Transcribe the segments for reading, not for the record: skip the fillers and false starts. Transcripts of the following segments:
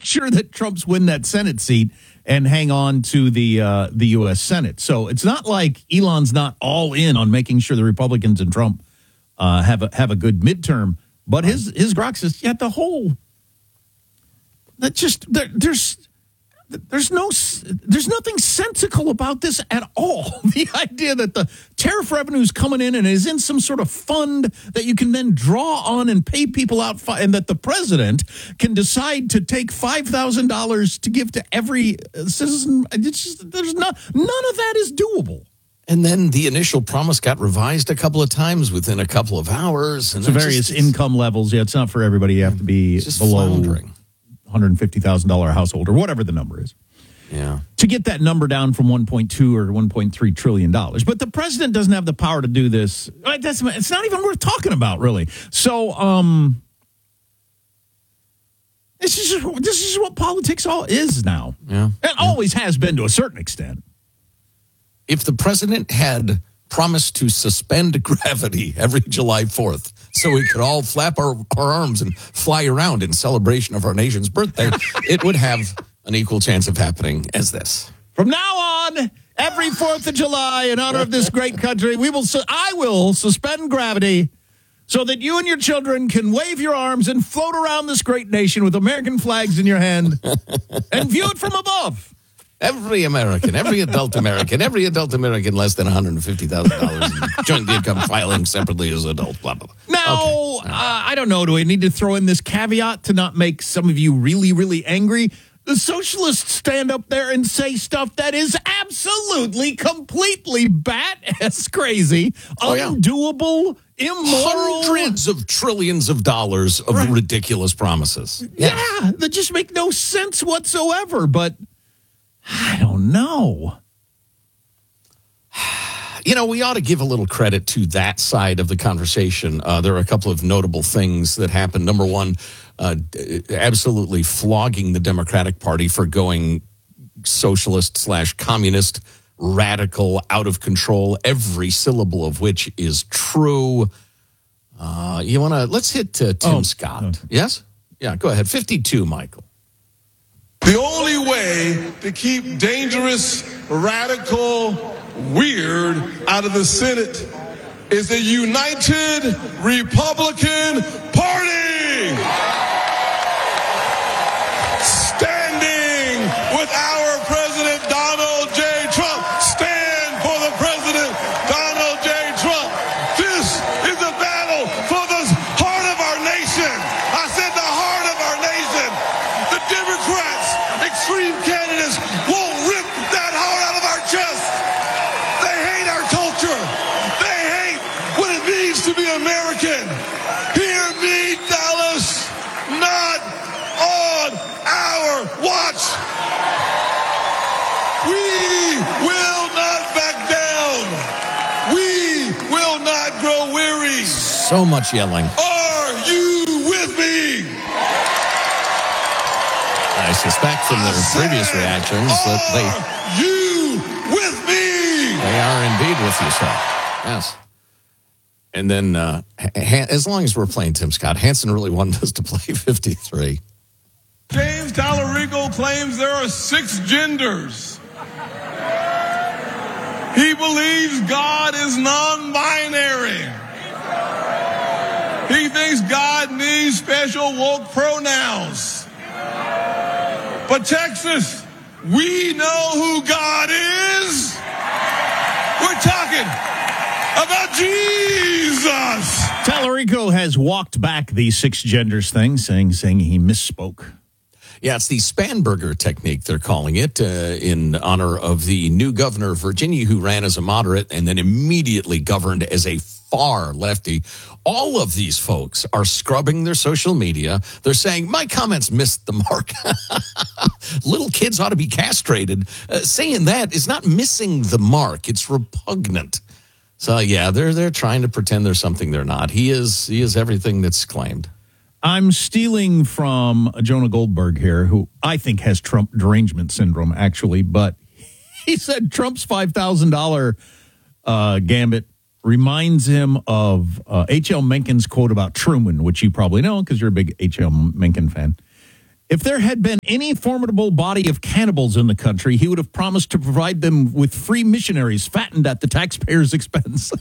make sure that Trump's win that Senate seat and hang on to the U.S. Senate. So it's not like Elon's not all in on making sure the Republicans and Trump have a good midterm. But his grok says, yeah, the whole that just there's nothing sensical about this at all. The idea that the tariff revenue is coming in and is in some sort of fund that you can then draw on and pay people out, and that the president can decide to take $5,000 to give to every citizen. It's just, none of that is doable. And then the initial promise got revised a couple of times within a couple of hours. And so various income levels. Yeah, it's not for everybody. You have to be below floundering. $150,000 household or whatever the number is. Yeah. To get that number down from $1.2 or $1.3 trillion. But the president doesn't have the power to do this. It's not even worth talking about, really. So, this is what politics all is now. Yeah. It always has been to a certain extent. If the president had promised to suspend gravity every July 4th so we could all flap our arms and fly around in celebration of our nation's birthday, it would have an equal chance of happening as this. From now on, every 4th of July, in honor of this great country, I will suspend gravity so that you and your children can wave your arms and float around this great nation with American flags in your hand and view it from above. Every American, every adult American less than $150,000 in joint income filing separately as adult, blah, blah, blah. Now, okay. I don't know. Do we need to throw in this caveat to not make some of you really, really angry? The socialists stand up there and say stuff that is absolutely, completely bat-ass crazy, undoable, immoral. Hundreds of trillions of dollars of ridiculous promises. Yeah, that just make no sense whatsoever, but I don't know. You know, we ought to give a little credit to that side of the conversation. There are a couple of notable things that happened. Number one, absolutely flogging the Democratic Party for going socialist/communist, radical, out of control, every syllable of which is true. Let's hit Tim Scott. Okay. Yes? Yeah, go ahead. 52, Michael. The only way to keep dangerous, radical, weird out of the Senate is the United Republican Party. Standing with our President Donald J. Trump. Stand for the President Donald J. Trump. This is a battle for the heart of our nation. I said the heart of our nation. The Democrats, extreme candidates, won't rip that heart out of our chest. They hate our culture. They hate what it means to be American. Hear me, Dallas. Not on our watch. We will not back down. We will not grow weary. So much yelling. Are you with me? I suspect from their previous reactions that Are you with me? they are indeed with you, sir. Yes. And then, as long as we're playing Tim Scott, Hanson really wanted us to play 53. James Talarico claims there are 6 genders. He believes God is non-binary. He thinks God needs special woke pronouns. But Texas, we know who God is. We're talking about Jesus. Talarico has walked back the 6 genders thing, saying he misspoke. Yeah, it's the Spanberger technique, they're calling it, in honor of the new governor of Virginia who ran as a moderate and then immediately governed as a far lefty. All of these folks are scrubbing their social media. They're saying, my comments missed the mark. Little kids ought to be castrated. Saying that is not missing the mark. It's repugnant. So, yeah, they're trying to pretend they're something they're not. He is everything that's claimed. I'm stealing from Jonah Goldberg here, who I think has Trump derangement syndrome, actually. But he said Trump's $5,000 gambit reminds him of H.L. Mencken's quote about Truman, which you probably know because you're a big H.L. Mencken fan. If there had been any formidable body of cannibals in the country, he would have promised to provide them with free missionaries fattened at the taxpayers' expense.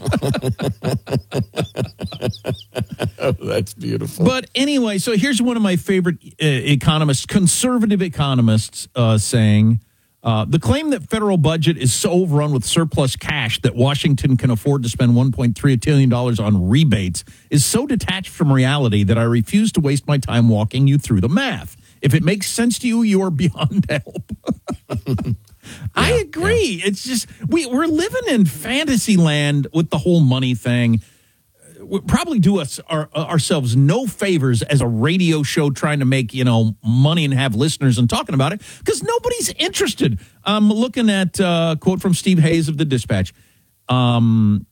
Oh, that's beautiful. But anyway, so here's one of my favorite economists, conservative economists, saying the claim that federal budget is so overrun with surplus cash that Washington can afford to spend $1.3 trillion on rebates is so detached from reality that I refuse to waste my time walking you through the math. If it makes sense to you, you are beyond help. I agree. Yeah. It's just we're living in fantasy land with the whole money thing. We probably do ourselves no favors as a radio show trying to make money and have listeners and talking about it because nobody's interested. I'm looking at a quote from Steve Hayes of the Dispatch, quoting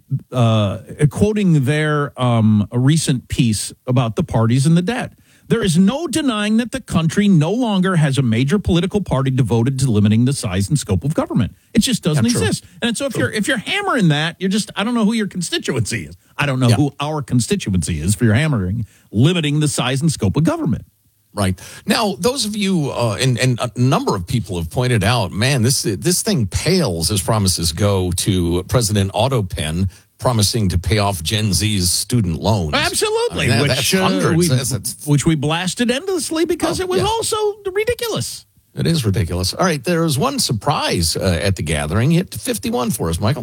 their a recent piece about the parties and the debt. There is no denying that the country no longer has a major political party devoted to limiting the size and scope of government. It just doesn't exist. And so if you're hammering that, I don't know who your constituency is. I don't know who our constituency is for your hammering, limiting the size and scope of government. Right. Now, those of you, and a number of people have pointed out, man, this thing pales as promises go to President Autopen promising to pay off Gen Z's student loans. Absolutely. I mean, which we blasted endlessly because it was also ridiculous. It is ridiculous. All right, there was one surprise at the gathering. Hit 51 for us, Michael.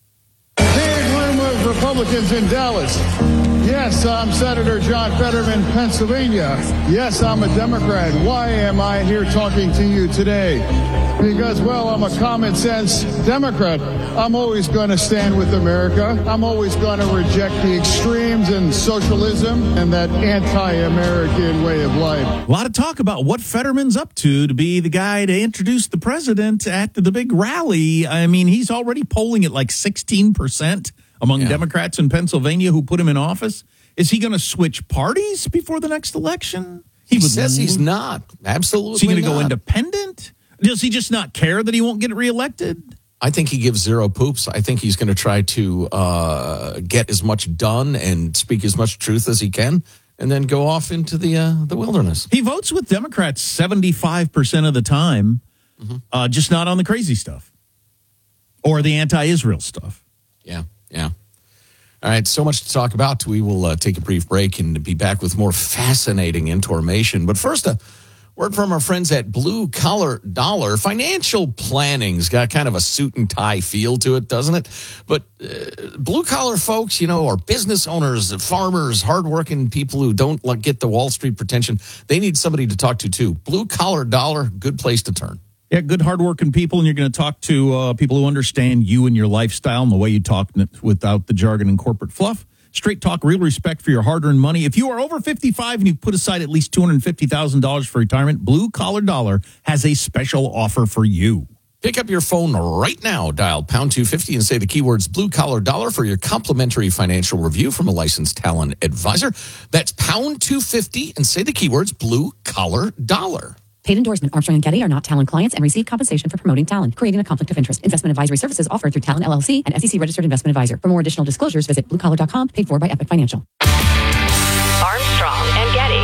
Big room of Republicans in Dallas. Yes, I'm Senator John Fetterman, Pennsylvania. Yes, I'm a Democrat. Why am I here talking to you today? Because, well, I'm a common sense Democrat. I'm always going to stand with America. I'm always going to reject the extremes and socialism and that anti-American way of life. A lot of talk about what Fetterman's up to be the guy to introduce the president at the big rally. I mean, he's already polling at like 16% among Democrats in Pennsylvania who put him in office. Is he going to switch parties before the next election? He says he's not. Absolutely. Is he going to go independent? Does he just not care that he won't get reelected? I think he gives zero poops. I think he's going to try to get as much done and speak as much truth as he can and then go off into the wilderness. He votes with Democrats 75% of the time, just not on the crazy stuff or the anti-Israel stuff. Yeah. All right, so much to talk about. We will take a brief break and be back with more fascinating information. But first, a word from our friends at Blue Collar Dollar. Financial planning's got kind of a suit and tie feel to it, doesn't it? But blue collar folks, are business owners, farmers, hardworking people who don't get the Wall Street pretension. They need somebody to talk to, too. Blue Collar Dollar, good place to turn. Yeah, good, hardworking people, and you're going to talk to people who understand you and your lifestyle and the way you talk without the jargon and corporate fluff. Straight talk, real respect for your hard-earned money. If you are over 55 and you've put aside at least $250,000 for retirement, Blue Collar Dollar has a special offer for you. Pick up your phone right now, dial pound 250 and say the keywords Blue Collar Dollar for your complimentary financial review from a licensed talent advisor. That's pound 250 and say the keywords Blue Collar Dollar. Paid endorsement. Armstrong & Getty are not Talon clients and receive compensation for promoting Talon, creating a conflict of interest. Investment advisory services offered through Talon LLC, an SEC-registered investment advisor. For more additional disclosures, visit bluecollar.com, paid for by Epic Financial. Armstrong & Getty.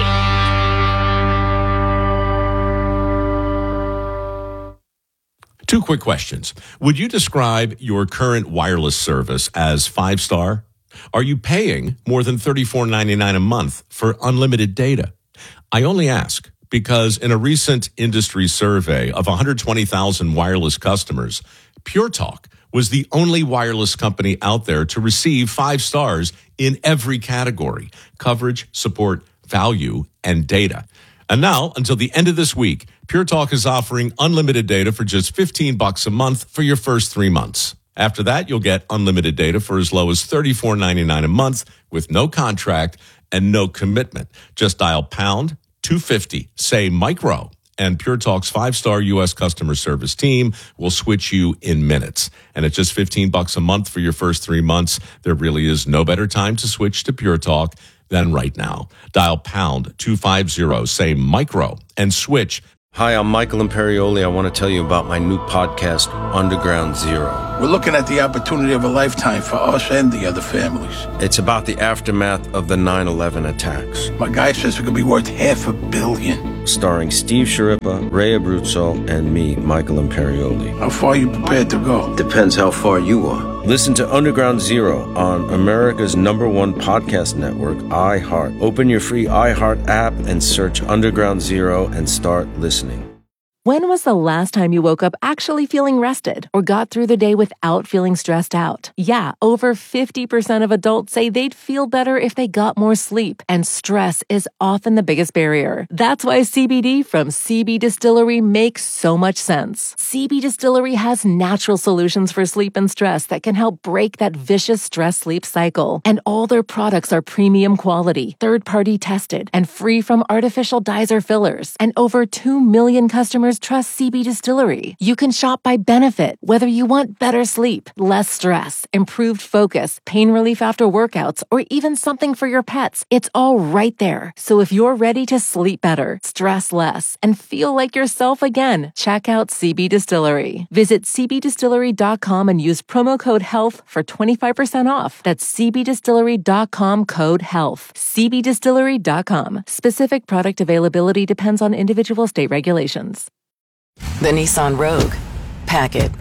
Two quick questions. Would you describe your current wireless service as 5-star? Are you paying more than $34.99 a month for unlimited data? I only ask because in a recent industry survey of 120,000 wireless customers, Pure Talk was the only wireless company out there to receive 5 stars in every category: coverage, support, value, and data. And now, until the end of this week, Pure Talk is offering unlimited data for just $15 a month for your first 3 months. After that, you'll get unlimited data for as low as $34.99 a month with no contract and no commitment. Just dial pound 250, say micro, and Pure Talk's 5-star U.S. customer service team will switch you in minutes. And at just $15 a month for your first 3 months, there really is no better time to switch to Pure Talk than right now. Dial pound 250, say micro, and switch Hi, I'm Michael Imperioli. I want to tell you about my new podcast, Underground Zero. We're looking at the opportunity of a lifetime for us and the other families. It's about the aftermath of the 9/11 attacks. My guy says it could be worth $500 million. Starring Steve Sciarippa, Ray Abruzzo, and me, Michael Imperioli. How far are you prepared to go? Depends how far you are. Listen to Underground Zero on America's #1 podcast network, iHeart. Open your free iHeart app and search Underground Zero and start listening. When was the last time you woke up actually feeling rested or got through the day without feeling stressed out? Yeah, over 50% of adults say they'd feel better if they got more sleep, and stress is often the biggest barrier. That's why CBD from CB Distillery makes so much sense. CB Distillery has natural solutions for sleep and stress that can help break that vicious stress-sleep cycle. And all their products are premium quality, third-party tested, and free from artificial dyes or fillers. And over 2 million customers trust CB Distillery. You can shop by benefit, whether you want better sleep, less stress, improved focus, pain relief after workouts, or even something for your pets. It's all right there. So if you're ready to sleep better, stress less, and feel like yourself again, check out CB Distillery. Visit cbdistillery.com and use promo code HEALTH for 25% off. That's cbdistillery.com, code HEALTH. cbdistillery.com. Specific product availability depends on individual state regulations. The Nissan Rogue. Pack it.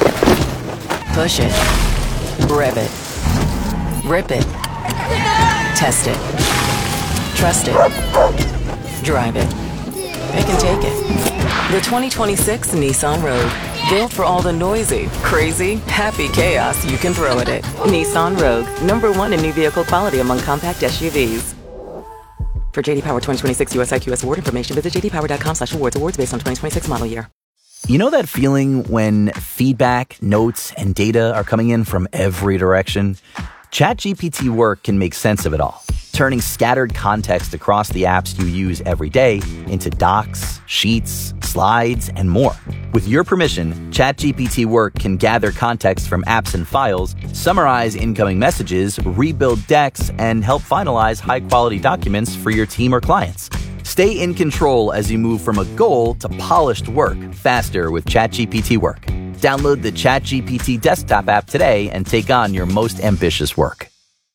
Push it. Rev it. Rip it. Test it. Trust it. Drive it. It can take it. The 2026 Nissan Rogue. Built for all the noisy, crazy, happy chaos you can throw at it. Nissan Rogue. #1 in new vehicle quality among compact SUVs. For JD Power 2026 US IQS award information, visit jdpower.com/awards. Awards based on 2026 model year. You know that feeling when feedback, notes, and data are coming in from every direction? ChatGPT Work can make sense of it all, turning scattered context across the apps you use every day into docs, sheets, slides, and more. With your permission, ChatGPT Work can gather context from apps and files, summarize incoming messages, rebuild decks, and help finalize high-quality documents for your team or clients. Stay in control as you move from a goal to polished work faster with ChatGPT Work. Download the ChatGPT desktop app today and take on your most ambitious work.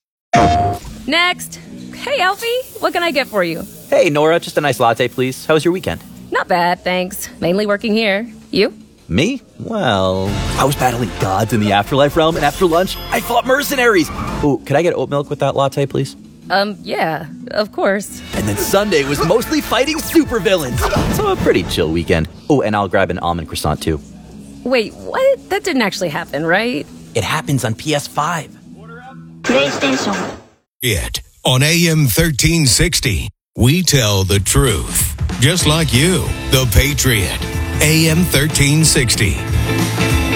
Next. Hey, Alfie, what can I get for you? Hey, Nora, just a nice latte, please. How was your weekend? Not bad, thanks. Mainly working here. You? Me? Well, I was battling gods in the afterlife realm, and after lunch, I fought mercenaries. Ooh, could I get oat milk with that latte, please? Yeah, of course. And then Sunday was mostly fighting supervillains. So a pretty chill weekend. Oh, and I'll grab an almond croissant, too. Wait, what? That didn't actually happen, right? It happens on PS5. PlayStation. On AM 1360, we tell the truth. Just like you, the Patriot. AM 1360.